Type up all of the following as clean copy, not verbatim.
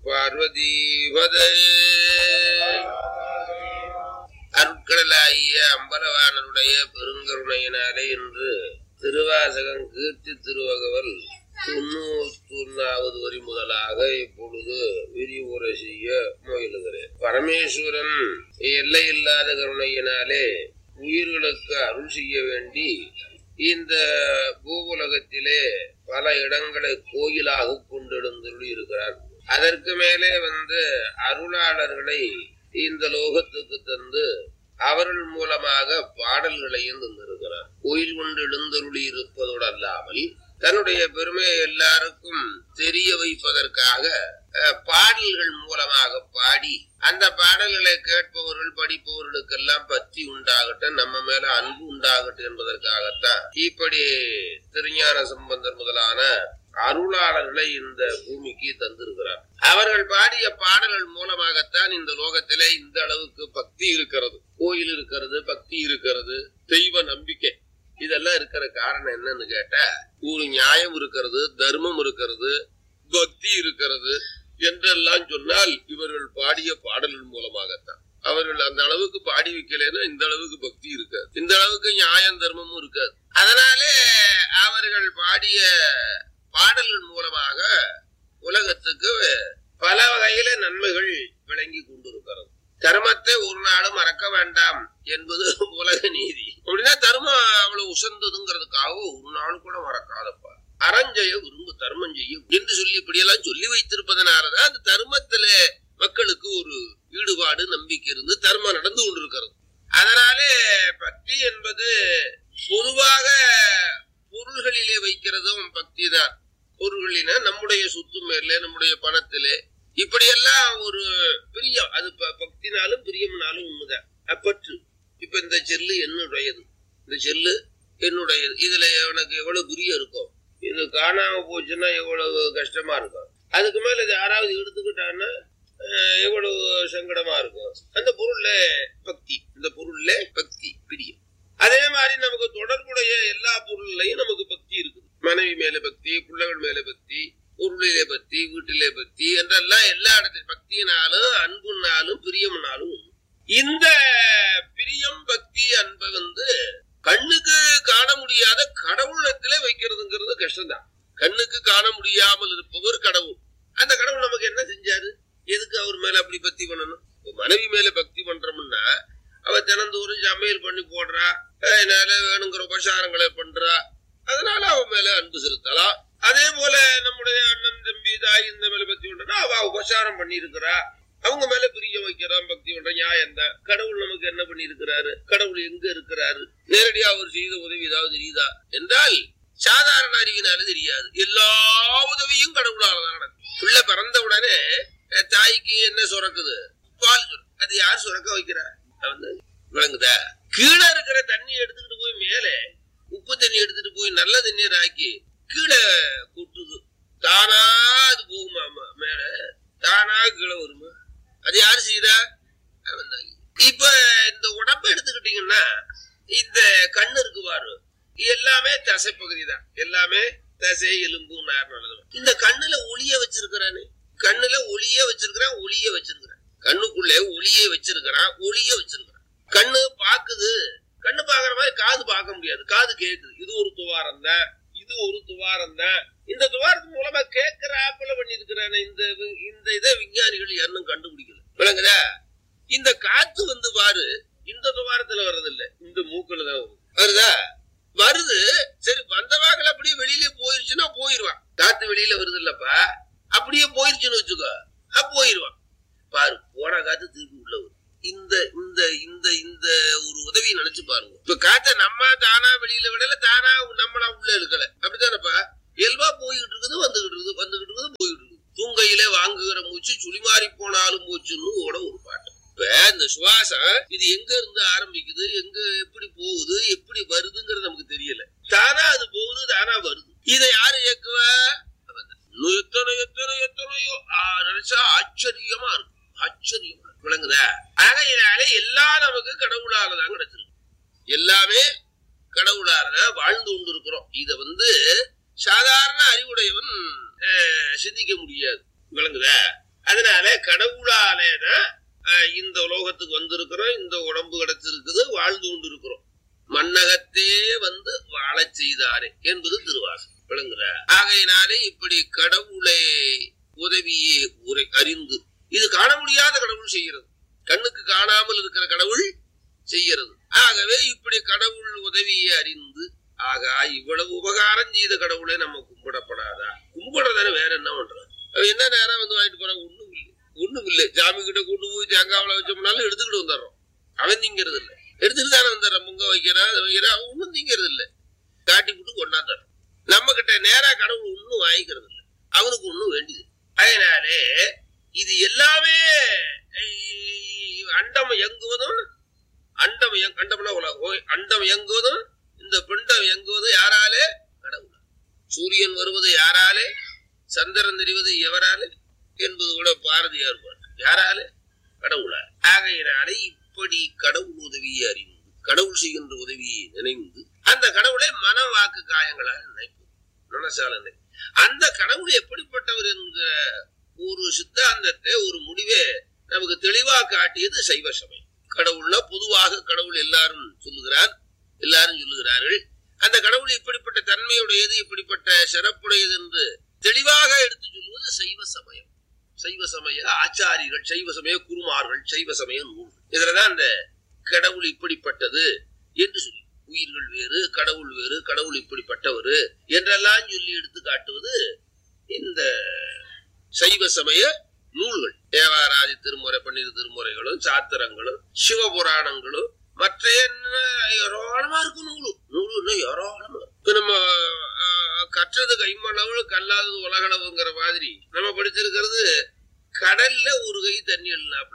பார்வதீபதே. அருட்கடலாகிய அம்பலவாணருடைய பெருங்கருணையினாலே இன்று திருவாசகம் கீர்த்தி திருவகவல் 91வது வரி முதலாக இப்பொழுது விரிவுரை செய்ய முயலுகிறேன். பரமேஸ்வரன் எல்லையில்லாத கருணையினாலே உயிர்களுக்கு அருள் செய்ய வேண்டி இந்த பூவுலகத்திலே பல இடங்களை கோயிலாக கொண்டெழுந்தருளி இருக்கிறார். அதற்கு மேலே அருளாளர்களை இந்த லோகத்துக்கு தந்து அவர்கள் மூலமாக பாடல்களையும் தந்திருக்கிறார். கோயில் கொண்டு எழுந்தருளி இருப்பதோடு அல்லாமல் தன்னுடைய பெருமையை எல்லாருக்கும் தெரிய வைப்பதற்காக பாடல்கள் மூலமாக பாடி அந்த பாடல்களை கேட்பவர்கள் படிப்பவர்களுக்கெல்லாம் பற்றி உண்டாகட்டும், நம்ம மேல அன்பு உண்டாகட்டும் என்பதற்காகத்தான் இப்படி திருஞான சம்பந்தர் முதலான அருளாளர்களை இந்த பூமிக்கு தந்திருக்கிறார். அவர்கள் பாடிய பாடல்கள் மூலமாகத்தான் இந்த லோகத்திலே இந்த அளவுக்கு பக்தி இருக்கிறது, கோயில் இருக்கிறது, பக்தி இருக்கிறது, தெய்வ நம்பிக்கை இதெல்லாம் இருக்கிற காரணம் என்னன்னு கேட்டா, ஒரு நியாயம் இருக்கிறது, தர்மம் இருக்கிறது, பக்தி இருக்கிறது என்றெல்லாம் சொன்னால் இவர்கள் பாடிய பாடல்கள் மூலமாகத்தான். அவர்கள் அந்த அளவுக்கு பாடி வைக்கலைன்னா இந்த அளவுக்கு பக்தி இருக்காது, இந்த அளவுக்கு நியாயம் தர்மமும் இருக்காது. அதனாலே அவர்கள் பாடிய பாடல்கள் மூலமாக உலகத்துக்கு பல வகையில நன்மைகள் விளங்கி கொண்டிருக்கிறது. தர்மத்தை ஒரு நாளும் மறக்க வேண்டாம் என்பது உலக நீதி. அப்படின்னா தர்மம் அவ்வளவு உசந்ததுங்கிறதுக்காக ஒரு நாள் கூட மறக்காதப்பா. அறஞ்செய்ய விரும்பு தர்மம் செய்யும் என்று சொல்லி இப்படியெல்லாம் சொல்லி வைத்திருப்பதனாலதான் அந்த தர்மத்துல மக்களுக்கு ஒரு ஈடுபாடு நம்பிக்கை இருந்து தர்மம் நடந்து கொண்டிருக்கிறது. அதனாலே பக்தி என்பது பொதுவாக பொருள்களிலே வைக்கிறதும் பக்தி தான். பொருள்களினா நம்முடைய சொத்து மேலே, நம்முடைய பணத்திலே, இப்படியெல்லாம் ஒரு பிரியம். அது பக்தினாலும் பிரியம்னாலும் உண்மைதான். அப்பற்று இப்ப இந்த செல்லு என்னுடையது, இந்த செல்லு என்னுடையது, இதுல எனக்கு எவ்வளவு பிரியம் இருக்கும், இது காணாம போச்சுன்னா எவ்வளவு கஷ்டமா இருக்கும், அதுக்கு மேல இது யாராவது எடுத்துக்கிட்டான்னா எவ்வளவு சங்கடமா இருக்கும். அந்த பொருள்ல பக்தி, இந்த பொருள்ல பக்தி பிரியம். அதே மாதிரி நமக்கு தொடர்புடைய எல்லா பொருள்லையும் நமக்கு பக்தி இருக்குது. மனைவி மேல பக்தி, பிள்ளைகள் மேல பக்தி, பொருளிலே பக்தி, வீட்டிலே பக்தி என்றெல்லாம் எல்லா இடத்திலும் பக்தினாலும் அன்புனாலும் பிரியம்னாலும் இந்த பிரியம் பக்தி அன்பை கண்ணுக்கு காண முடியாத கடவுளத்திலே வைக்கிறதுங்கிறது கஷ்டம்தான். கண்ணுக்கு காண முடியாமல் இருப்பவர் கடவுள். அந்த கடவுள் நமக்கு என்ன செஞ்சாரு, எதுக்கு அவர் மேல அப்படி பக்தி பண்ணணும்? மனைவி மேல பக்தி பண்றோம்னா அவ தினந்தோறும் சமையல் பண்ணி போடுறா, அதனால வேணுங்கிற உபசாரங்களை பண்றா, அதனால அவ மேல அன்பு செலுத்தலாம். அதே போல நம்முடைய அண்ணன் தம்பி தாய் இந்த மேல பக்தி பண்றா, அவ உபசாரம் பண்ணி இருக்கிறா, அவங்க மேல பிரியம் வைக்கிறான், பக்தி பண்ற நியாயம் தான். கடவுள் நமக்கு என்ன பண்ணி இருக்கிறாரு, கடவுள் எங்க இருக்கிறாரு, நேரடியா அவர் செய்த உதவி ஏதாவது தெரியுதா என்றால் சாதாரண அறிவினால தெரியாது. எல்லா உதவியும் கடவுளாலதான் நடக்கும். பிள்ளை பிறந்த உடனே தாய்க்கு என்ன சுரக்குது, பால் சுரக்கு. அது யார் சுரக்க வைக்கிறா, விளங்குதா? கீழே இருக்கிற தண்ணி எடுத்துக்கிட்டு போய் மேல உப்பு தண்ணி எடுத்துட்டு போய் நல்ல தண்ணீர் ஆக்கி கீழே கூட்டுது. தானா அது போகுமா மேல, தானா கீழே வருமா? அது யாரு செய்யறா? இப்ப இந்த உடம்பை எடுத்துக்கிட்டீங்கன்னா இந்த கண்ணு இருக்கு பாரு, எல்லாமே தசை பகுதி தான், எல்லாமே தசை எலும்பு நார்மலதான். இந்த கண்ணுல ஒளிய வச்சிருக்கிறானே, கண்ணுல ஒளிய வச்சிருக்கிறான், ஒளிய வச்சிருக்கிறான், கண்ணுக்குள்ளே ஒளிய வச்சிருக்கிறான், ஒளிய வச்சிருக்கிறான். கண்ணு பாக்குது, கண்ணு பாக்குற மாதிரி காது பார்க்க முடியாது, காது கேக்குது. இது ஒரு துவாரம் தான், இது ஒரு துவாரம் தான். இந்த துவாரத்து மூலமா கேட்கிற ஆப்பிள பண்ணி இருக்கிறான இந்த இதை விஞ்ஞானிகள் இன்னும் கண்டுபிடிக்கல, விளங்குதா? இந்த காத்து பாரு, இந்த துவாரத்துல வர்றதில்லை, இந்த மூக்குல தான் வருதா, வருது. சரி, வந்தவாக்கள் அப்படியே வெளியிலே போயிருச்சுன்னா போயிருவான். காத்து வெளியில வருது இல்லப்பா, அப்படியே போயிருச்சுன்னு வச்சுக்கோ, போயிருவான் பாரு. போன காத்து திருப்பி உள்ள வரும். இந்த இந்த இந்த இந்த ஒரு உதவியை நினைச்சு பாருங்க. இப்ப காத்த நம்ம தானா வெளியில விடல, தானா நம்மளா உள்ள இருக்கல, அப்படித்தானப்பா? இயல்பா போய்கிட்டு இருக்குது, வந்துகிட்டு இருக்குது, வந்துகிட்டு இருக்குது, போயிட்டு இருக்குது. தூங்கையிலே வாங்குகிற மூச்சு சுழிமாறி போனாலும் மூச்சுன்னு ஓட ஒரு பாட்டு. இப்ப இந்த சுவாசம் இது எங்க இருந்து ஆரம்பிக்குது, எங்க எப்படி போகுது, எப்படி வருதுங்கிறது நமக்கு தெரியல. தானா அது போகுது, தானா வருது. இதை யாரு இயக்குவா? எத்தனை எத்தனை எத்தனையோ நினைச்சா ஆச்சரியமா இருக்கும், ஆச்சரியமா விளங்குதா? ஆகையினாலே எல்லாம் நமக்கு கடவுளாலதான் கிடைச்சிருக்கு, எல்லாமே கடவுளாலதான் வாழ்ந்து கொண்டு இருக்கிறோம். இத சாதாரண அறிவுடையவன் சிந்திக்க முடியாது, விளங்குதா? அதனால கடவுளாலேதான் இந்த உலோகத்துக்கு வந்திருக்கிறோம், இந்த உடம்பு கிடைச்சிருக்குது, வாழ்ந்து கொண்டு இருக்கிறோம். மன்னகத்தே வந்து வாழ செய்தாரே என்பது திருவாசகம் விளங்குற. ஆகையினாலே இப்படி கடவுளை உதவியே அறிந்து, இது காண முடியாத கடவுள் செய்கிறது, கண்ணுக்கு காணாமல் இருக்கிற கடவுள் செய்கிறது. ஆகவே இப்படி கடவுள் உதவியை அறிந்து, ஆகா இவ்வளவு உபகாரம் செய்த கடவுளை நம்ம கும்பிடப்படாதா? கும்பிடுறதானே வேற என்ன பண்றோம்? என்ன நேரம் வந்து வாங்கிட்டு போற? ஒண்ணும் இல்லை. ஜாமி கிட்ட கூட்டு போய் தேங்காவில வச்சோம்னாலும் எடுத்துக்கிட்டு வந்துடுறோம். அவன் திங்கிறது இல்லை, எடுத்துட்டு தானே வந்துடுறான். முங்க வைக்கிறான், அதை வைக்கிறான், அவன் ஒன்னும் திங்கிறது இல்லை, காட்டி விட்டு கொண்டாந்துடுறான். நம்ம கிட்ட நேரா கடவுள் ஒன்னும் வாங்கிக்கிறது இல்லை, அவனுக்கு ஒன்னும் வேண்டியது. அதனாலே இது எல்லாமே அண்டம் இயங்குவதும், அண்டம்னா உலகம், அண்டம் இயங்குவதும் இந்த பிண்டம் இயங்குவதும் யாராலே? கடவுள். சூரியன் வருவது யாராலே? சந்திரன் தெரிவது எவராலே என்பது கூட பாரதியார் பாட்டு. யாராலே? கடவுளால். ஆகையினாலே இப்படி கடவுள் உதவியை அறிந்து, கடவுள் செய்கின்ற உதவியை நினைந்து, அந்த கடவுளை மன வாக்கு காயங்களால் நினைப்பது, மனசால நினை. அந்த கடவுள் எப்படிப்பட்டவர் என்கிற ஒரு சித்தாந்தத்தை, ஒரு முடிவை நமக்கு தெளிவா காட்டியது சைவ சமயம். கடவுள்னா பொதுவாக கடவுள் எல்லாரும் சொல்லுகிறார்கள். அந்த கடவுள் இப்படிப்பட்ட தன்மையுடையது, இப்படிப்பட்ட சிறப்புடையது என்று தெளிவாக எடுத்து சொல்லுவது சைவ சமயம். சைவ சமய ஆச்சாரிகள், சைவ சமய குருமார்கள், சைவ சமய நூல்கள். இதுலதான் அந்த கடவுள் இப்படிப்பட்டது என்று சொல்லி, உயிர்கள் வேறு, கடவுள் வேறு, கடவுள் இப்படிப்பட்டவர் என்றெல்லாம் சொல்லி எடுத்து காட்டுவது இந்த சைவ சமய நூல்கள். தேவாராதி திருமுறை, 12 திருமுறைகளும், சாத்திரங்களும், சிவபுராணங்களும், மற்ற ஏராளமா இருக்கு. நூலு ஏராளமா. இப்ப நம்ம கற்றது கைமளவு, கல்லாதது உலகளவுங்கிற மாதிரி நம்ம படிச்சிருக்கிறது. கடல்ல ஒரு கை தண்ணி எழுனாப்புல,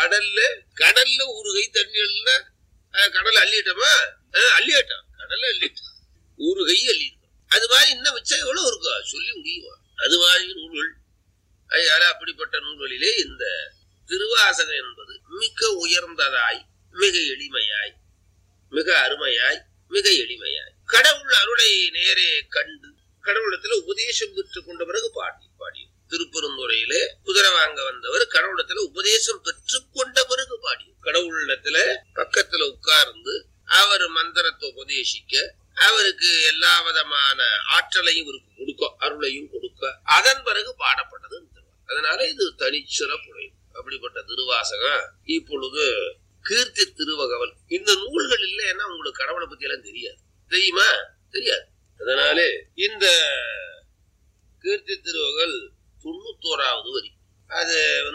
கடல்ல ஒரு கை தண்ணி எழுனா கடல் அள்ளிட்டோமா? அள்ளிட்டோம், கடல்ல அள்ளிட்டோம், ஒரு கை அள்ளிட்டோம். அது மாதிரி இன்னும் மிச்சம் எவ்வளவு இருக்கா சொல்லி முடியுமா? அது மாதிரி நூல்கள். அதனால அப்படிப்பட்ட நூல்களிலே இந்த திருவாசகம் என்பது மிக உயர்ந்ததாய், மிக எளிமையாய், மிக அருமையாய், மிக எளிமையாய் கடவுள் அருளை நேரே கண்டு, கடவுளத்துல உபதேசம் பெற்றுக் கொண்ட பிறகு பாடி திருப்பெருந்துறையிலே குதிரை வாங்க வந்தவர் கடவுளத்துல உபதேசம் பெற்றுக் கொண்ட பிறகு பாடி, கடவுளிடத்துல பக்கத்துல உட்கார்ந்து அவர் மந்திரத்தை உபதேசிக்க, அவருக்கு எல்லா விதமான ஆற்றலையும் இவருக்கு கொடுக்க, அருளையும் கொடுக்க, அதன் பிறகு பாடப்பட்டது. அதனால இது தனிச்சிறப்புடையது. அப்படிப்பட்ட திருவாசகம் இப்பொழுது கீர்த்தி திருவகவல். இந்த நூல்கள் இல்லைன்னா உங்களுக்கு கடவுளை பத்தி எல்லாம் தெரியாது. தெரியுமா? தெரியாது. அதனாலே இந்த கீர்த்தி திருவகவல் 91வது வரி. அது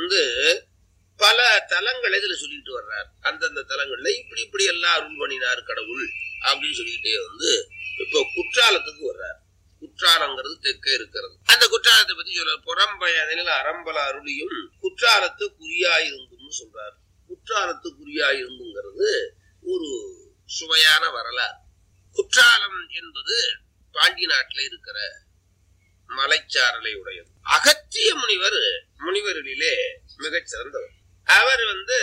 பல தலங்களை இதுல சொல்லிட்டு வர்றார். அந்தந்த தலங்கள்ல இப்படி இப்படி எல்லாம் அருள் பண்ணினார் கடவுள் அப்படின்னு சொல்லிக்கிட்டே இப்ப குற்றாலத்துக்கு வர்றார். குற்றாலங்கிறது தெற்கே இருக்கிறது. அந்த குற்றாலத்தை பத்தி சொல்ற புறம்பயனில் அரம்பல அருளியும் குற்றாலத்து குறியாயிருந்தும்னு சொல்றாரு. குற்றாலத்து குறியாயிருந்துங்கிறது ஒரு சுவையான வரலாறு. குற்றாலம் என்பது பாண்டி நாட்டில இருக்கிற மலைச்சாரலை உடையது. அகத்திய முனிவர்களிலே மிகச் சிறந்தவர். அவர்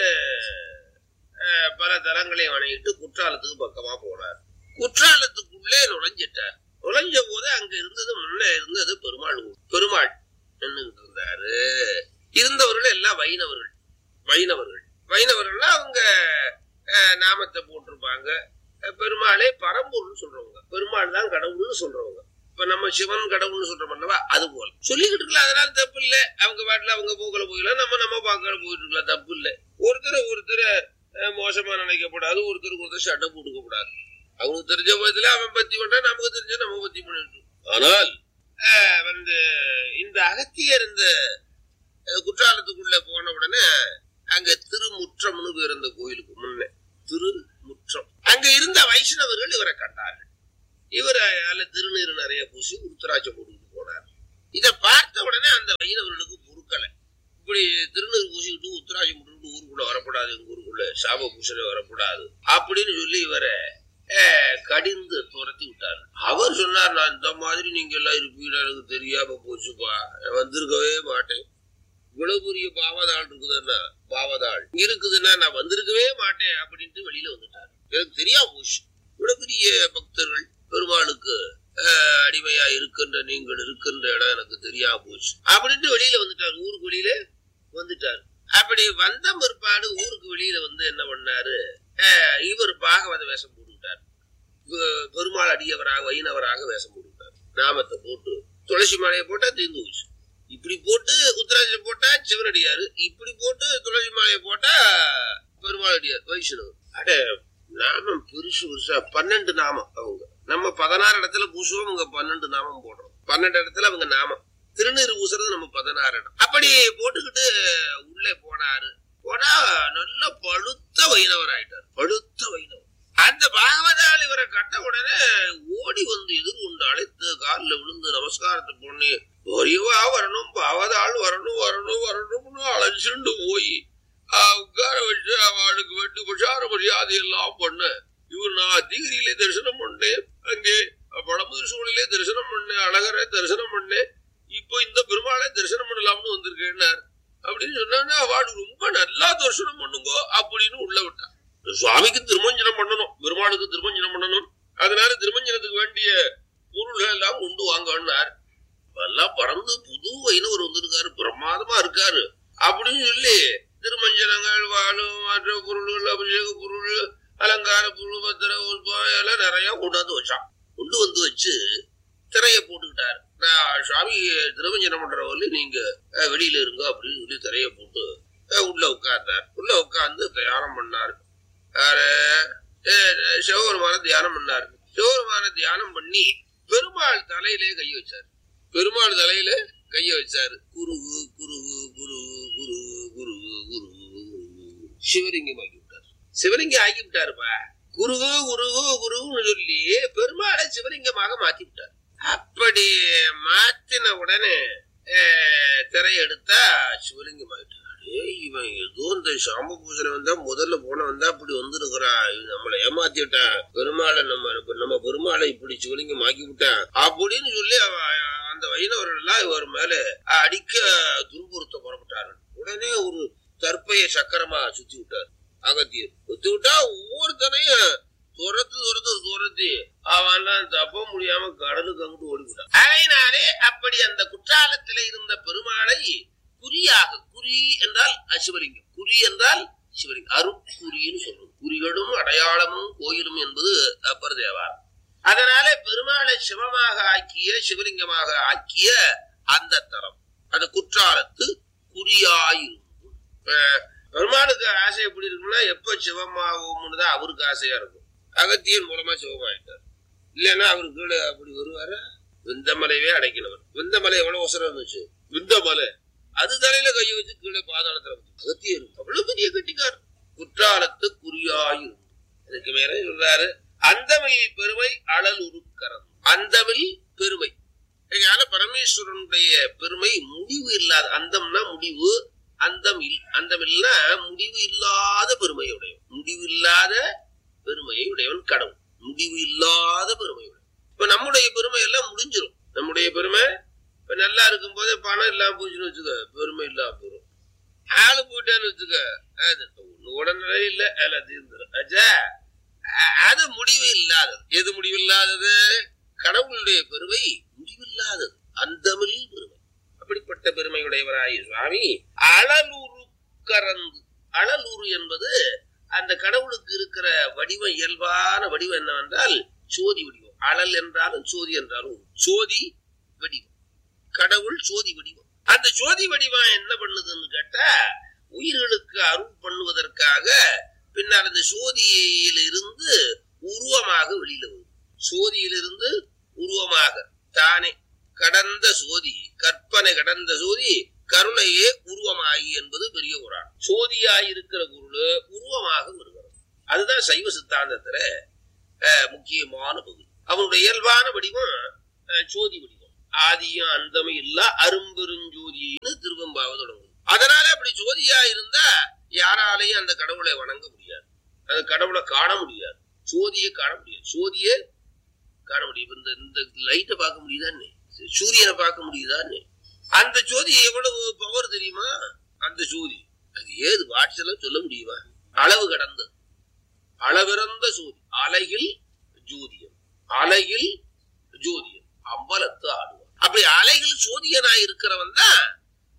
பல தலங்களை வணங்கிட்டு குற்றாலத்துக்கு பக்கமா போனார். குற்றாலத்துக்குள்ளே நுழைஞ்சிட்டார். நுழைஞ்ச போது அங்க முன்ன இருந்தது பெருமாள் நின்றுகிட்டு இருந்தாரு. இருந்தவர்கள் எல்லாம் வைணவர்கள்னா அவங்க நாமத்தை போட்டிருப்பாங்க. பெருமாளே பரம்பொருள்னு சொல்றவங்க, பெருமாள் தான் கடவுள்னு சொல்றவங்க. இப்ப நம்ம சிவன் கடவுள்னு சொல்றோம் அல்லவா, அது போல சொல்லிக்கிட்டு இருக்கலாம். அதனால தப்பு இல்லை. அவங்க பாட்டுல அவங்க போக்கல போயிடலாம், நம்ம பாக்கல போயிட்டு இருக்கலாம், தப்பு இல்லை. ஒருத்தர் மோசமா நினைக்கப்படாது, ஒருத்தர் சட்டை போட்டுக்க கூடாது. அவனுக்கு தெரிஞ்ச விதத்துல அவன் பத்தி பண்றான், நமக்கு தெரிஞ்ச நம்ம பத்தி பண்ணிட்டு. ஆனால் இந்த அகத்தியர் இந்த குற்றாலத்துக்குள்ள போன உடனே அங்க திருமுற்றம்னு பேர். இந்த கோயிலுக்கு முன்ன திருமுற்றம். அங்க இருந்த வைஷ்ணவர்கள் இவரை கண்டார்கள். இவர் திருநீர் நிறைய பூசி உருத்தராட்சம் போட்டுக்கிட்டு போனார். இதை பார்த்த உடனே அந்த வைணவர்களுக்கு பொறுக்கலை. இப்படி திருநீர் பூசிக்கிட்டு உத்தராட்சம் போட்டுக்கிட்டு ஊருக்குள்ள வரக்கூடாது, எங்க ஊருக்குள்ள சாப பூசணை வரக்கூடாது அப்படின்னு சொல்லி இவரை கடிந்து துரத்தி விட்டாரு. அவர் சொன்னார், நான் இந்த மாதிரி நீங்க எல்லாம் இருப்பீங்க, எனக்கு தெரியாம போச்சுப்பா, வந்திருக்கவே மாட்டேன். இவ்வளவு பெரிய பாவதாள் இருக்குதுன்னா நான் வந்திருக்கவே மாட்டேன் அப்படின்ட்டு வெளியில வந்துட்டாரு. எனக்கு தெரியாம போச்சு. இவ்வளவு பெரிய பக்தர்கள் பெருமாளுக்கு அடிமையா இருக்கின்ற நீங்கள் இருக்கின்ற இடம் எனக்கு தெரியாம போச்சு அப்படின்ட்டு வெளியில வந்துட்டாரு. ஊருக்கு வெளியில வந்துட்டாரு. அப்படி வந்த பிற்பாடு ஊருக்கு வெளியில வந்து என்ன பண்ணாரு, இவர் பாகவத வேஷம் போட்டுக்கிட்டார். பெருமாள் அடியவராக வைணவராக வேஷம் போட்டுக்கிட்டார். நாமத்தை போட்டு துளசி மாலையை போட்டா தீர்ந்து போச்சு. இப்படி போட்டு உத்தராட்சம் போட்டா சிவனடியாரு, இப்படி போட்டு துளசி மாலையை போட்டா பெருமாள் அடியார் வைஷ்ணவர். அட நாமம் பெருசு பெருசா 12 நாமம். அவங்க நம்ம 16 இடத்துல பூசுவோம், அவங்க 12 நாமம் போடுறோம். 12 இடத்துல அவங்க நாமம் திருநீர் பூசுறது நம்ம 16 இடம். அப்படி போட்டுக்கிட்டு உள்ளே போனாரு. போனா நல்ல பழுத்த வைணவர் ஆயிட்டார். பழுத்த வைணவர். அந்த பாகவதால் இவரை கட்ட உடனே ஓடி வந்து எதிர்கொண்டு அழைத்து காலில் விழுந்து நமஸ்காரத்தை பண்ணி ஒரியவா வரணும், பாவதாள் வரணும் வரணும் வரணும்னு அழைச்சிட்டு போய் உட்கார வச்சு அவளுக்கு வெட்டு பிரசார மரியாதை எல்லாம் பண்ண. இவர் நான் தீகிரியிலே தரிசனம் பண்ணேன், அங்கே பழமுதிர் சூழலே தரிசனம் பண்ணேன், அழகரை தரிசனம் பண்ணேன், இப்போ இந்த பெருமாளை தரிசனம் பண்ணலாம்னு வந்திருக்கேன்னார். அப்படின்னு சொன்னா அவள் ரொம்ப நல்லா தரிசனம் பண்ணுங்கோ அப்படின்னு உள்ள விட்டான். சுவாமிக்கு திருமஞ்சனம் பண்ணணும், பெருமாளுக்கு திருமஞ்சனம் பண்ணணும், அதனால திருமஞ்சனத்துக்கு வேண்டிய பொருள்கள் எல்லாம் கொண்டு வாங்கன்னார். எல்லாம் பறந்து புது வைணவர் வந்திருக்காரு, பிரமாதமா இருக்காரு அப்படின்னு சொல்லி திருமஞ்சனங்கள் வாழும் மற்ற பொருள்கள் அபிஷேக பொருள் அலங்கார பொருள் பத்திர எல்லாம் நிறைய கொண்டாந்து வச்சான். கொண்டு வந்து வச்சு திரைய போட்டுக்கிட்டாரு. நான் சுவாமி திருமஞ்சனம் பண்றவர்கள நீங்க வெளியில இருங்க அப்படின்னு சொல்லி திரைய போட்டு உள்ள உட்கார்ந்தார். உள்ள உட்கார்ந்து தியானம் பண்ணாரு. சிவபெருமான தியானம் பண்ணாரு. சிவபெருமான தியானம் பண்ணி பெருமாள் தலையிலே கைய வச்சாரு. பெருமாள் தலையில கைய வச்சாரு. குருகு குருகு குருகு குருகு குருகு குருகு சிவலிங்கம் ஆக்கி விட்டாரு. சிவலிங்கம் ஆக்கி விட்டாருப்பா. குருகு குருகு குருகுன்னு சொல்லி பெருமாளை சிவலிங்கமாக மாத்தி விட்டார். அப்படி மாத்தின உடனே திரையெடுத்தா சிவலிங்கம் ஆயிட்டாரு. இவன் ஏதோ இந்த சாம்ப பூசனை வந்தா முதல்ல போன வந்தா அப்படி வந்துருக்கிறான், நம்மளை ஏமாத்தி விட்டான், பெருமாளை நம்ம பெருமாளை இப்படி சிவலிங்கம் ஆக்கி விட்டான் அப்படின்னு சொல்லி அந்த வைணவர்கள் எல்லாம் இவர் மேல அடிக்க துன்புறுத்த புறப்பட்டாரு. உடனே ஒரு தற்பைய சக்கரமா சுத்தி விட்டார் அகத்தியர். சுத்தி விட்டா ஒவ்வொருத்தனையும் துரத்தி அவன் தப்ப முடியாம கடலுக்கு அங்கிட்டு ஓடிவிட்டான். அதனாலே அப்படி அந்த குற்றாலத்தில இருந்த பெருமாளை குறியாக, குறி என்றால் சிவலிங்கம், குறி என்றால் சிவலிங்கம், அருட்குறின்னு சொல்றோம். குறிகளும் அடையாளமும் கோயிலும் என்பது அப்பர் தேவாரம். அதனால பெருமாளை சிவமாக ஆக்கிய சிவலிங்கமாக ஆக்கிய அந்த தலம் அந்த குற்றாலத்து குறியாயிருக்கும். பெருமாளுக்கு ஆசை எப்படி இருக்குன்னா எப்ப சிவமாகும்னு தான் அவருக்கு ஆசையா இருக்கும். அகத்தியன் மூலமா சிவமாயிட்டார். இல்லைன்னா அவருக்கு அப்படி வருவாரு. விந்தமலையே அடைக்கணவர். விந்தமலை எவ்வளவு அவசரம் இருந்துச்சு, விந்தமலை அது தலையில கைய வச்சு கீழே பாதாளத்துல அகத்தியர் அவ்வளவு பெரிய கட்டிக்கார். குற்றாலத்து குறியாயிரும். இதுக்கு மேல சொல்றாரு அந்தமில் பெருமை அழல் உருக்கரம். அந்தமில் பெருமை பரமேஸ்வரனுடைய பெருமை முடிவு இல்லாத. அந்தம்னா முடிவு, அந்தமில்னா முடிவு இல்லாத பெருமையுடையவன். முடிவு இல்லாத பெருமையை உடையவன் கடவுள். முடிவு இல்லாத பெருமையுடையவன். இப்ப நம்முடைய பெருமை எல்லாம் முடிஞ்சிடும். நம்முடைய பெருமை இப்ப நல்லா இருக்கும் போதே பணம் இல்லாம போச்சுன்னு வச்சுக்க, பெருமை இல்லாம போயிடும். ஆளு போயிட்டான்னு வச்சுக்க, உடனே இல்ல எல்லாம் தீர்ந்துடும். அது முடிவு இல்லாதது. எது முடிவு இல்லாதது? கடவுளுடைய பெருமை முடிவில்லாதது, அந்தமில் பெருமை. அப்படிப்பட்ட பெருமையுடையவராய் சுவாமி அழலுரு கறந்து. அழலுரு என்பது அந்த கடவுளுக்கு இருக்கிற வடிவம், இயல்பான வடிவம் என்னவென்றால் சோதி வடிவம். அழல் என்றாலும் சோதி என்றாலும் சோதி வடிவம். கடவுள் சோதி வடிவம். அந்த சோதி வடிவம் என்ன பண்ணுதுன்னு கேட்டா உயிர்களுக்கு அருள் பண்ணுவதற்காக பின்னால் அந்த சோதியிலிருந்து உருவமாக வெளியில வரும். சோதியிலிருந்து உருவமாக தானே கடந்த சோதி, கற்பனை கடந்த சோதி கருணையே உருவமாகி என்பது பெரிய குரான். சோதியாய் இருக்கிற பொருள் உருவமாக வருகிறது. அதுதான் சைவ சித்தாந்தத்துல முக்கியமான பகுதி. அவனுடைய இயல்பான வடிவம் சோதி வடிவம். ஆதியும் அந்தமும் இல்ல அரும்பெருஞ்சோதின்னு திருவெம்பாவ தொடங்கும். அதனால அப்படி ஜோதியா இருந்தா யாராலையும் அந்த கடவுளை வணங்க முடியாது, அந்த கடவுளை காண முடியாது, சோதியை காண முடியாது. சோதியை காண முடியும். இந்த லைட்டை பார்க்க முடியுதான்னு, சூரியனை பார்க்க முடியுதான்னு. அந்த ஜோதி எவ்வளவு பவர் தெரியுமா? அந்த ஜோதி அது ஏது வாட்ஸ்ல சொல்ல முடியுமா? அளவு கடந்தது, அளவிறந்த ஜோதி. அலையில் ஜோதியம், அலையில் ஜோதியம், அம்பலத்து ஆடுவான். அப்படி அலையில் ஜோதியனாய் இருக்கிறவன் தான்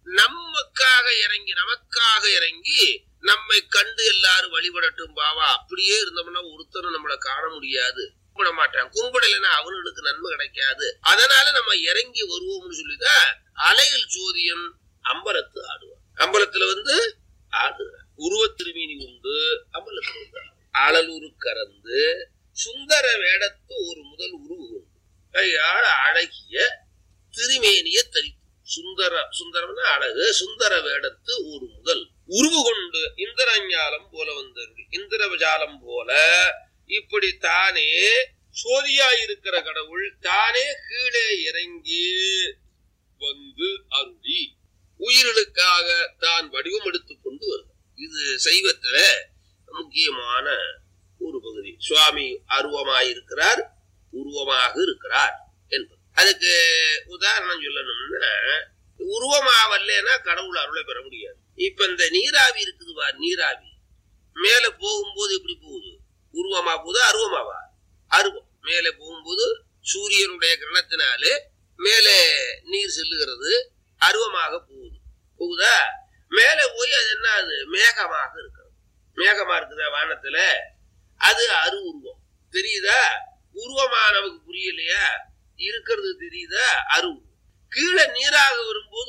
நமக்காக இறங்கி நம்மை கண்டு எல்லாரும் வழிபடட்டும் பாவா. அப்படியே இருந்தோம்னா ஒருத்தரும் நம்மளை காண முடியாது, கும்பிட மாட்டான். கும்பிடலைன்னா அவனுக்கு நன்மை கிடைக்காது. அதனால நம்ம இறங்கி வருவோம்னு சொல்லிதான் அலையில் சோதியன் அம்பலத்து ஆடுவான். அம்பலத்துல ஆடுறான். உருவத்திருமீனி உண்டு அம்பலத்துல அழலுரு கறந்து சுந்தர வேடத்து ஒரு முதல் உருவு உண்டு. கையால் அழகிய திருமேனிய தரித்து சுந்தரம்னா அழகு. சுந்தர வேடத்து ஒரு முதல் உருவு கொண்டு இந்திரஞாலம் போல இந்திரஜாலம் போல இப்படி தானே சோதியாயிருக்கிற கடவுள் தானே கீழே இறங்கி வந்து அருளி உயிர்களுக்காக தான் வடிவம் எடுத்துக் கொண்டு வருது. இது சைவத்துல முக்கியமான ஒரு பகுதி. சுவாமி அருவமாயிருக்கிறார், உருவமாக இருக்கிறார் என்பது. அதுக்கு உதாரணம் சொல்லணும்னா, உருவமாவல்லேன்னா கடவுள் அருளை பெற முடியாது. இப்ப இந்த நீராவி இருக்குதுவா, நீராவி மேல போகும்போது எப்படி போகுது? உருவமா போகுது, அருவமாவா? அருவம். மேலே போகும்போது சூரியனுடைய கிரணத்தினாலே மேலே நீர் செல்லுகிறது, அருவமாக போகுதா? மேலே போய் அது என்ன, அது மேகமாக இருக்கிறது. மேகமா இருக்குதா வானத்துல, அது அரு உருவம். தெரியுதா? உருவமா நமக்கு புரியலையா? இருக்கிறது தெரியுதா? அரு உருவம். கீழே நீராக வரும்போது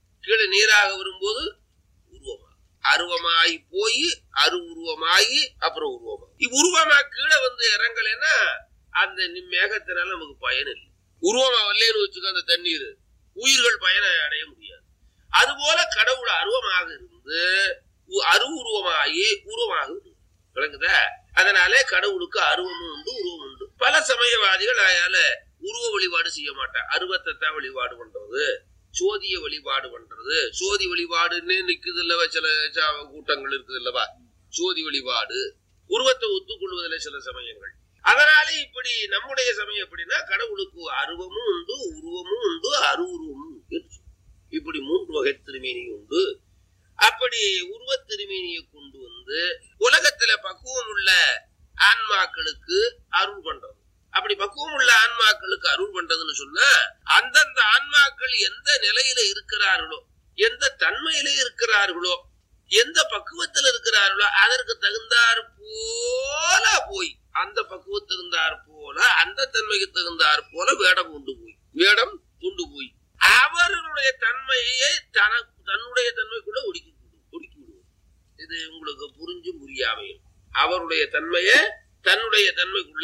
உருவமா, அருவமாயி போய் அரு உருவமாயி அப்புறம் உருவமாயி. இவ்வுருவமா கீழே இறங்கலைன்னா அந்த மேகத்தினால நமக்கு பயன் இல்லை. உருவமா வரலன்னு வச்சுக்க, அந்த தண்ணீர் உயிர்கள் பயனை அடைய முடியாது. அதுபோல கடவுள் அருவமாக இருந்து அரு உருவமாயி உருவமாக விளங்குதா? அதனால கடவுளுக்கு அருவமும் உண்டு, உருவம் உண்டு. பல சமயவாதிகள் அதனால உருவ வழிபாடு செய்ய மாட்டார். அருவத்தை வழிபாடு பண்றது, சோதிய வழிபாடு பண்றது. சோதி வழிபாடுன்னு நிக்குது இல்லவா, சில கூட்டங்கள் இருக்குது இல்லவா, சோதி வழிபாடு. உருவத்தை ஒத்துக்கொள்வதில்லை சில சமயங்கள். அதனால இப்படி நம்முடைய சமயம் எப்படின்னா, கடவுளுக்கு அருவமும் உண்டு, உருவமும் உண்டு, அரு உருவமும் உண்டு. இப்படி 3 வகை திருமேனி உண்டு. அப்படி உருவ திருமேனியை கொண்டு உலகத்துல பக்குவம் உள்ள ஆன்மாக்களுக்கு அருள் பண்றது. அப்படி பக்குவம் உள்ள ஆன்மாக்களுக்கு அருள் பண்றதுன்னு சொன்னா, அந்தந்த ஆன்மாக்கள் எந்த நிலையில இருக்கிறார்களோ, எந்த தன்மையில இருக்கிறார்களோ, எந்த பக்குவத்தில் இருக்கிறார்களோ அதற்கு தகுந்தாற் போல போய், அந்த பக்குவத்துக்கு தகுந்தாற் போல, அந்த தன்மைக்கு தகுந்தாற் போல வேடம் கொண்டு போய் அவர்களுடைய தன்மையை தன்னுடைய தன்மைக்குள்ள ஒடுக்கி விடுவது. இது உங்களுக்கு புரிஞ்சும் புரியாமையும். அவருடைய தன்மையை தன்னுடைய தன்மைக்குள்ள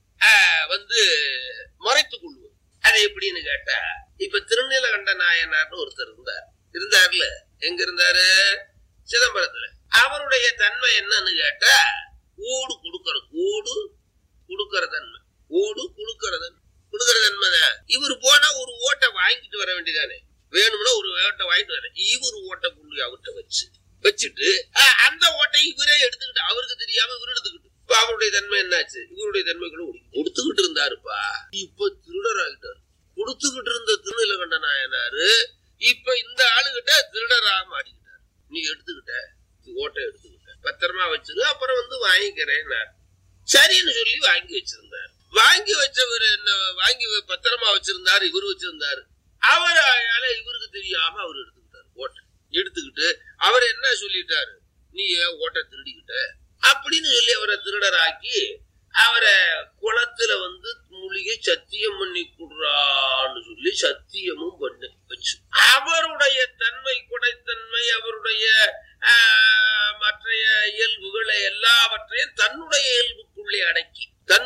மறைத்துக் கொள்வது. அது எப்படின்னு கேட்டா, இப்ப திருநீலகண்ட நாயனார்னு ஒருத்தர் இருந்தார்ல. எங்க இருந்தாரு? சிதம்பரத்துல. அவருடைய தன்மை என்னன்னு கேட்டா, ஓடு கொடுக்கிற தன்மை. கொடுக்கிற தன்மைதான். இவர் போனா ஒரு ஓட்டை வாங்கிட்டு வர வேண்டியதானே, வேணும்னா ஒரு ஓட்டை வாங்கிட்டு வர. இவர் ஓட்டை கொண்டு அவர்கிட்ட வச்சுட்டு அந்த ஓட்டை இவரே எடுத்துக்கிட்டு, அவருக்கு தெரியாம இவர் எடுத்துக்கிட்டு, இப்ப அவருடைய தன்மை என்னாச்சு? இவருடைய தன்மைக்குள்ள கொடுத்துக்கிட்டு இருந்தாருப்பா. இப்ப திருடர் ஆகிட்டாரு. கொடுத்துக்கிட்டு இருந்த திருநீலகண்ட நாயனாரு இப்ப இந்த ஆளுகிட்ட திருடராக மாட்டிக்கிட்டாரு. நீ ஓட்டை எடுத்துக்கிட்ட, பத்திரமா வச்சிரு, அப்புறம் வாங்கிக்கிறேன். சரின்னு சொல்லி வாங்கி வச்சிருந்தாரு. வாங்கி வச்சவர் என்ன, வாங்கி பத்திரமா வச்சிருந்தாரு, இவரு வச்சிருந்தாரு. அவரால இவருக்கு தெரியாம அவர் எடுத்துக்கிட்டு அவர் என்ன சொல்லிட்டாரு, நீ ஓட்டை திருடிக்கிட்ட அப்படின்னு சொல்லி அவரை திருடராக்கி அவரை குளத்துல மூலிகை சத்தியம் பண்ணி கொடுறான்னு சொல்லி சத்தியமும் பண்ணி வச்சு, அவருடைய தன்மை, கொடைத்தன்மை, அவருடைய மற்றைய இயல்புகளை எல்லாவற்றையும் தன்னுடைய இயல்புக்குள்ளே அடக்கி,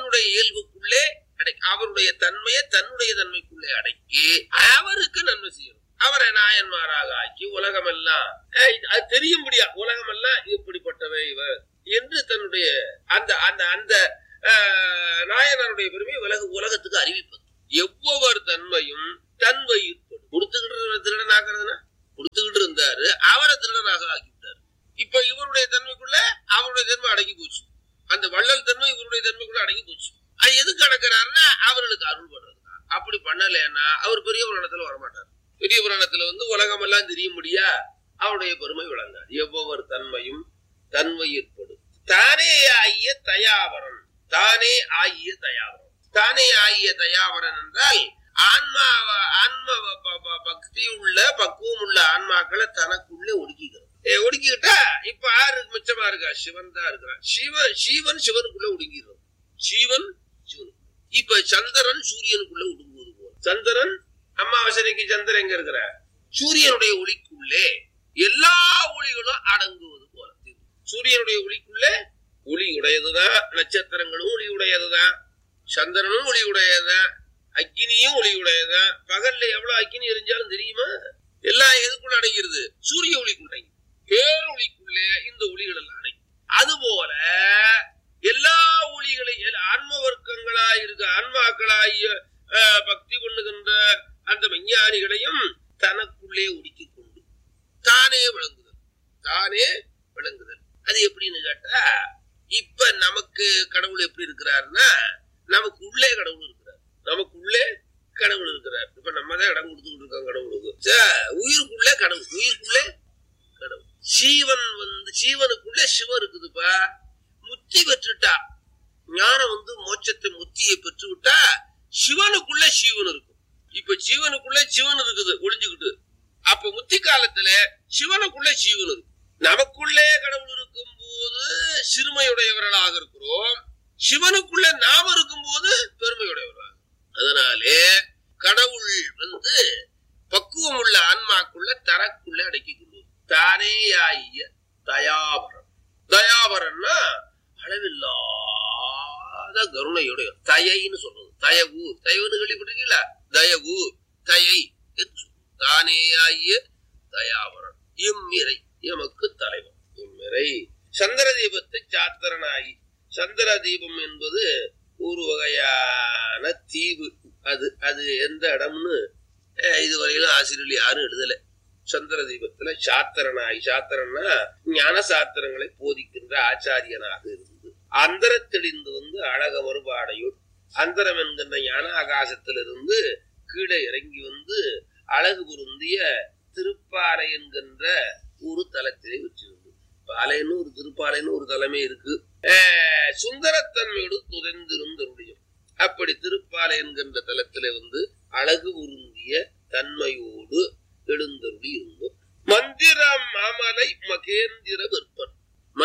அவருடைய தன்மையை தன்னுடைய தன்மைக்குள்ளே அடக்கி அவருக்கு நன்மை செய்யணும். அவரை நாயன்மாராக ஆக்கி உலகமெல்லாம் அது தெரியும்படியா, உலகமெல்லாம் இப்படிப்பட்டவை இவர் என்று தன்னுடைய அந்த அந்த அந்த நாயனாருடைய பெருமை உலகத்துக்கு அறிவிப்பது. எவ்வொரு தன்மையும் தன்மையிற்படும். கொடுத்துக்கிட்டு திருடனாக்குறதுன்னா கொடுத்துக்கிட்டு இருந்தாரு, அவரை திருடனாக ஆக்கிவிட்டாரு. இப்ப இவருடைய தன்மைக்குள்ள அவருடைய தன்மை அடங்கி போச்சு. அந்த வள்ளல் தன்மை இவருடைய தன்மைக்குள்ள அடங்கி போச்சு. அது எதுக்கு அடக்கிறாருன்னா அவர்களுக்கு அருள் பண்றதுதான். அப்படி பண்ணலைன்னா அவர் பெரிய புராணத்துல வரமாட்டார். பெரிய புராணத்துல உலகம் எல்லாம் தெரியும்படியா அவருடைய பெருமை விளங்காது. எவ்வொரு தன்மையும் தன்மையிற்படும். தானே ஆகிய தயாவரன். தானே ஆகிய தயாவரன் என்றால் ஆன்மா பக்தி உள்ள பக்குவம் உள்ள ஆன்மாக்களை தனக்குள்ளே ஒடுக்கிக்கிட்டா இப்ப யாரு மிச்சமா இருக்கா? சிவன் தான் இருக்கிறான். சிவன் சிவனுக்குள்ள ஒடுங்கிடும். சிவன் சிவனுக்கு. இப்ப சந்திரன் சூரியனுக்குள்ள ஒடுங்குவது போல. சந்திரன் அமாவாசைக்கு சந்திரன் எங்க இருக்கிற? சூரியனுடைய ஒளிக்குள்ளே எல்லா ஒளிகளும் அடங்குவது போல. சூரியனுடைய ஒளிக்குள்ளே ஒளி உடையதுதான். நட்சத்திரங்களும் ஒளி உடையதுதான். சந்திரனும் ஒளி உடையதுதான். அக்கினியும் ஒளி உடையதுதான். பகல்ல எவ்வளவு அக்கினி எரிஞ்சாலும் தெரியுமா? எல்லாம் எதுக்குள்ள அடங்கிருது? சூரிய ஒளிக்குள்ள, பேரொளிக்குள்ளே இந்த ஒளிகள் எல்லாம் அடங்கி. அதுபோல எல்லா ஒளிகளையும் ஆன்ம வர்க்கங்களாய் இருக்க ஆன்மாக்களாய் பக்தி பண்ணுகின்ற அந்த விஞ்ஞானிகளையும் தனக்குள்ளே ஒடுக்கி கொண்டு தானே விளங்குதல். அது எப்படின்னு கேட்டா, இப்ப நமக்கு கடவுள் எப்படி இருக்கிறாருன்னா, நமக்கு உள்ளே கடவுள் இருக்கிறார். இப்ப நம்ம தான் இடம் கொடுத்துக்கிட்டு இருக்கோம் கடவுளுக்கு. உயிருக்குள்ளே கடவுள். சீவனுக்குள்ளே சிவம் இருக்குதுப்பா. முத்தி பெற்றுட்டா, ஞானம் மோட்சத்தை முத்தியை பெற்று விட்டா சிவனுக்குள்ள சிவன் இருக்கும். இப்ப சிவனுக்குள்ள சிவன் இருக்குது ஒளிஞ்சுக்கிட்டு. அப்ப முத்தி காலத்துல சிவனுக்குள்ள சிவன் இருக்கும். நமக்குள்ளே கடவுள் இருக்கும் போது சிறுமையுடையவர்களாக இருக்கிறோம். சிவனுக்குள்ள நாம இருக்கும் போது பெருமையுடையவர்களாக. அதனாலே கடவுள் பக்குவம் உள்ள ஆன்மாக்குள்ள தனக்குள்ள அடக்கி கொள்வது. தானே ஆகிய தயாபரன்னா அளவில்லாத கருணையுடைய தயைன்னு சொல்றது. தயவுன்னு கேள்விப்பட்டிருக்கீங்களா? தயவு தயை தானே ஆகிய தயாபரன் இம்மிரை எமக்கு தலைவன். இம்மிரை சந்திர தீபத்தை சாத்திரனாகி. சந்திர தீபம் என்பது ஒரு வகையான தீவு. அது எந்த இடம்னு இதுவரையிலும் ஆசிரியர்கள் யாரும் எழுதல. சந்திர தீபத்துல சாத்திரனாகி, சாத்திரன்னா ஞான சாத்திரங்களை போதிக்கின்ற ஆச்சாரியனாக இருந்து அந்தரத்தெளிந்து அழகமறு பாடையுள் அந்தரம் என்கின்ற ஞான ஆகாசத்திலிருந்து கீழே இறங்கி அழகு பொருந்திய திருப்பாலை என்கின்ற ஒரு தலத்திலே வச்சிருந்து. பாலைன்னு ஒரு திருப்பாலைன்னு ஒரு தலமே இருக்கு. சுந்தரத்தன்மையோடு துதைந்திருந்தருடையும். அப்படி திருப்பாலை என்கின்ற தலத்திலே அழகு பொருந்திய தன்மையோடு எழுந்தருளி இருந்தோம். மந்திர மாமலை மகேந்திர விற்பன்.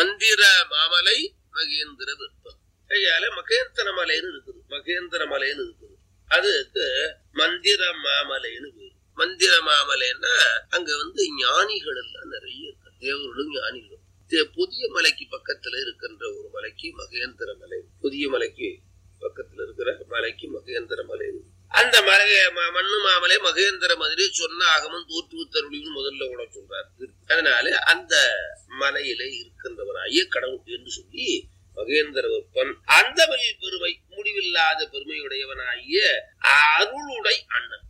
கையால மகேந்திர மலைன்னு இருக்குது. அதுக்கு மந்திர மாமலைன்னு பேரு. மந்திர மாமலைன்னா அங்க ஞானிகள் எல்லாம் நிறைய இருக்கு. தேவர்களும் ஞானிகளும். புதிய மலைக்கு பக்கத்துல இருக்கின்ற ஒரு மலைக்கு மகேந்திர மலை. புதிய மலைக்கு பக்கத்துல இருக்கிற மலைக்கு மகேந்திர மலை. அந்த மலை மண்ணு மாமலை மகேந்திர மதுரை சொன்ன ஆகமும் தோற்று தருளின்னு முதல்ல கூட சொல்றாரு. அதனால அந்த மலையில இருக்கின்றவராகிய கடவுள் என்று சொல்லி மகேந்திர விற்பன். அந்த பெருமை முடிவில்லாத பெருமையுடையவனாகிய அருளுடை அண்ணன்.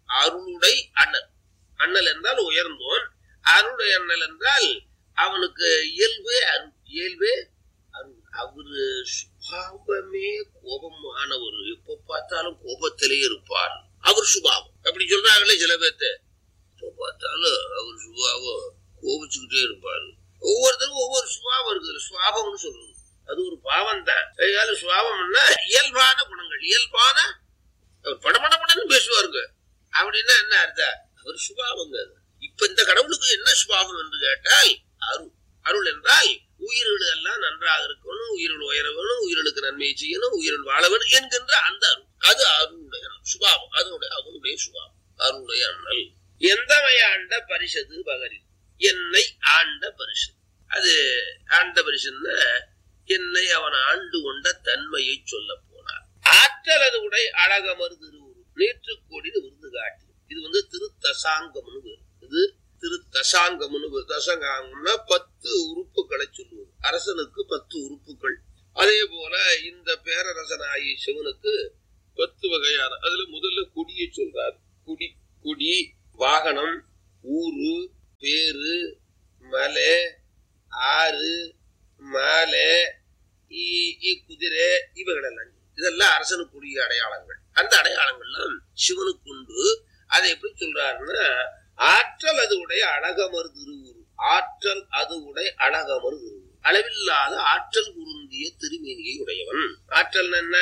அண்ணல் என்றால் உயர்ந்தோன். அருளுடைய அண்ணல் என்றால் அவனுக்கு இயல்பே அருள். அவரு சுபாவமே கோபமானவர். எப்ப பார்த்தாலும் கோபத்திலே இருப்பார். அவர் சுபாவம் அப்படி சொல்றாங்களே சில பேர்த்த. எப்ப பார்த்தாலும் அவர் சுபாவம் கோபிச்சுக்கிட்டே இருப்பாரு. ஒவ்வொருத்தருக்கும் ஒவ்வொரு சுபாவம் இருக்குது. சுபாவம்னு சொல்றது அது ஒரு பாவம் தான். சுபாவம்னா இயல்பான குணங்கள். இயல்பான படப்படப்படன்னு பேசுவாருங்க. அப்படின்னா என்ன அர்த்தம்? அவர் சுபாவங்க. இப்ப இந்த கடவுளுக்கு என்ன சுபாவம் என்று கேட்டால் அருள் என்றால் உயிர்கள் எல்லாம் நன்றாக இருக்கணும், உயிர்கள் உயர வேணும், உயிர்களுக்கு நன்மையை செய்யணும், உயிர்கள் வாழ வேணும் என்கின்ற அந்த அருள். அது அருளுடைய சுபாவம். அவனுடைய சுபாவம் அருளுடைய அண்ணல். எந்தவை ஆண்ட பரிசது பகரில் என்னை ஆண்ட பரிசு. அது ஆண்ட பரிசுன்னா என்னை அவன் ஆண்டு கொண்ட தன்மையை சொல்ல போனார். ஆற்றல் அது உடை அழகமர் திருவுரு நேற்று கோடி விருது காட்டி. இது திருத்தசாங்கம்னு பேரு. இது திருத்தசாங்கம்னு பேரு. தசங்காங்கம்னா 10 உறுப்புகளை சொல்லுவது. அரசனுக்கு 10 உறுப்புகள். அதே போல இந்த பேரரசனாகிய சிவனுக்கு 10 வகையான. அதுல முதல்ல கொடியை சொல்றார். குடி, வாகனம், ஊரு, பேரு, மலை, ஆறு, மாலை, குதிரை, இவைகளெல்லாம் இதெல்லாம் அரசனுக்குரிய அடையாளங்கள். அந்த அடையாளங்கள்லாம் சிவனுக்கு உண்டு. அதை எப்படி சொல்றாருன்னா, ஆற்றல் அது உடைய அழகமர் திருவுரு. ஆற்றல் அது உடைய அழகமர் திருவுரு. அளவில்லாத ஆற்றல் குருந்திய திருமேனியை உடையவன். ஆற்றல் என்ன?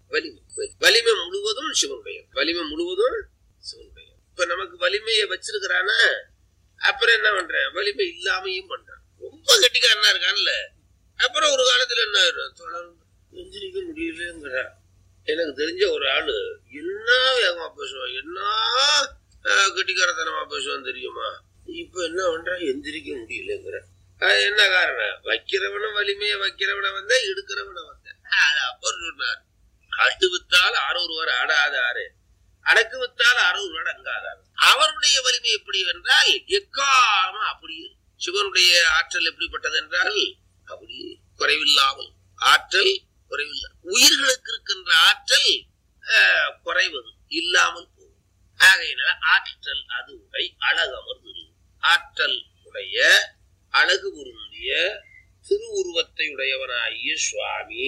வலிமை முழுவதும் சிவனுடைய, வலிமை முழுவதும் சிவனுடைய. இப்ப நமக்கு வலிமையை வச்சிருக்கிறானா, அப்புறம் என்ன பண்றேன், வலிமை இல்லாமையும் பண்றான். ரொம்ப கெட்டிக்காரனா இருக்கான்ல, அப்புறம் ஒரு காலத்துல என்ன ஆயிடும், எந்திரிக்க முடியலங்கிற. எனக்கு தெரிஞ்ச ஒரு ஆளு என்ன வேகமா பேசுவான், என்ன கெட்டிக்காரத்தனமா பேசுவான் தெரியுமா. இப்ப என்ன பண்றான், எந்திரிக்க முடியலங்கிற. அது என்ன காரணம், வைக்கிறவன வலிமையை வைக்கிறவன வந்த எடுக்கிறவன வந்த. அப்புறம் சொன்னார், கட்டு வித்தால் 600 ஆடாத ஆறு, அடக்கு வித்தால் 600 அங்காதார். அவருடைய வலிமை எப்படி என்றால் எக்காலமா அப்படியே. சிவனுடைய ஆற்றல் எப்படிப்பட்டது என்றால் அப்படியே குறைவில்லாமல், ஆற்றல் குறைவில்லை. உயிர்களுக்கு இருக்கின்ற ஆற்றல் குறைவது இல்லாமல் போகும். ஆகையினால ஆற்றல் அது உடை அழகமர்ந்து, ஆற்றல் உடைய அழகு பொருந்திய திருவுருவத்தை உடையவனாகிய சுவாமி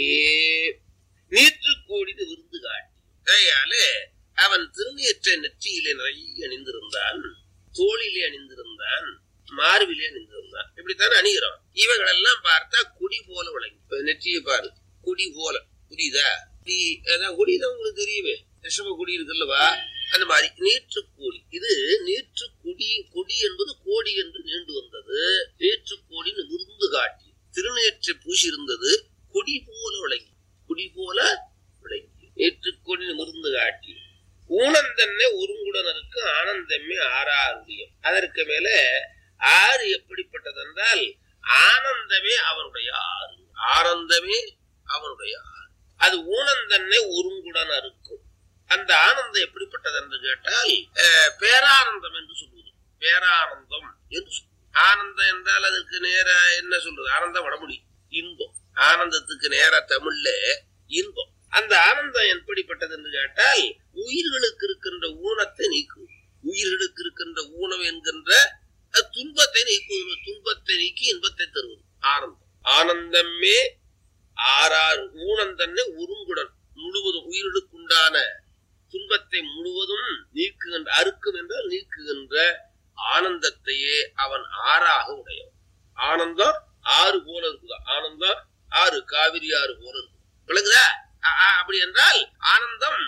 நீற்று கோடிது விருந்து காட்டி. கையாலே அவன் திருநீற்றை நெற்றியிலே நிறைய அணிந்திருந்தான், தோளிலே அணிந்திருந்தான், மார்பிலே அணிந்திருந்தான். இப்படித்தானே அணிகிறோம். இவங்களெல்லாம் பார்த்தா கொடி போல விளங்கி. நெற்றியை பாரு, கொடி போல, புரியுதா? கொடிதான் உங்களுக்கு தெரியுமே, ரிஷப கொடி இருக்குல்லவா, அந்த மாதிரி நீற்று கோடி. இது நீற்று கொடி, கொடி என்பது கோடி என்று நீண்டு வந்தது. நீற்று கோடின்னு விருந்து காட்டி திருநீற்றை பூசி இருந்தது, கொடி போல விளங்கி, கொடி போல விளங்கி. நீற்று கோடின்னு விருந்து காட்டி ஊனந்தன்னை ஒருங்குடனருக்கு ஆனந்தமே ஆறாருடையம். அதற்கு மேல ஆறு எப்படிப்பட்டது என்றால் ஆனந்தமே அவனுடைய ஆறு, ஆனந்தமே அவனுடைய ஆறு. அது ஊனந்தன்னை ஒருங்குடன் இருக்கும். அந்த ஆனந்தம் எப்படிப்பட்டது என்று கேட்டால் பேரானந்தம் என்று சொல்வது, பேரானந்தம் என்று சொல்வது. ஆனந்தம் என்றால் அதுக்கு நேர என்ன சொல்றது, ஆனந்தம் வடமொழி இன்பம். ஆனந்தத்துக்கு நேர தமிழ்ல இன்பம். அந்த ஆனந்தம் எப்படிப்பட்டது என்று கேட்டால் உயிர்களுக்கு இருக்கின்ற ஊனத்தை நீக்கும், உயிர்களுக்கு இருக்கின்ற ஊனம் என்கின்ற துன்பத்தை நீக்குவது, துன்பத்தை நீக்கி இன்பத்தை தருவது ஆனந்தம். ஆனந்தமே ஆறாறு ஊனம் தன்னை ஒருங்குடன் முழுவதும் உயிர்களுக்கு உண்டான துன்பத்தை முழுவதும் நீக்குகின்ற, அறுக்கும் என்றால் நீக்குகின்ற ஆனந்தத்தையே அவன் ஆறாக உடையவன். ஆனந்தம் ஆறு போல இருக்குதா, ஆனந்தம் ஆறு, காவிரி ஆறு போல இருக்கு, விளக்குதா? அப்படி என்றால் ஆனந்தம்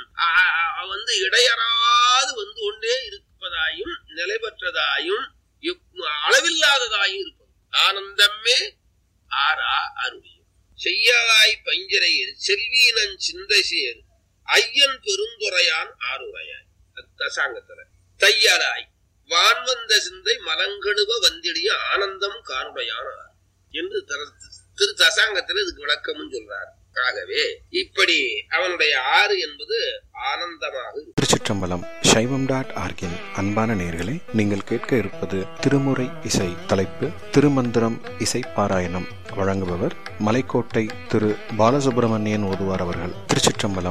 இடையறாது வந்து கொண்டே இருப்பதாயும் நிலை பெற்றதாயும் அளவில்லாததாயும் இருப்பது. ஆனந்தமே ஆறா அருளியும் செய்யாய் பஞ்சரையில் செல்வீனன் சிந்தை சேர் ஐயன் பெருந்துரையான் ஆறுரையாய். தசாங்கத்துல தையலாய் வான்வந்த சிந்தை மலங்கழுவ வந்திடிய ஆனந்தம் காணுடையான என்று திரு தசாங்கத்துல இதுக்கு விளக்கமும் சொல்றார். ஆகவே இப்படி அவனுடைய ஆறு என்பது ஆனந்தமாக. திருச்சிற்றம்பலம். சைவம்.org அன்பான நேயர்களே, நீங்கள் கேட்க இருப்பது திருமுறை இசை. தலைப்பு திருமந்திரம் இசை பாராயணம். வழங்குபவர் மலைக்கோட்டை திரு பாலசுப்பிரமணியன் ஓதுவார் அவர்கள். திருச்சிற்றம்பலம்.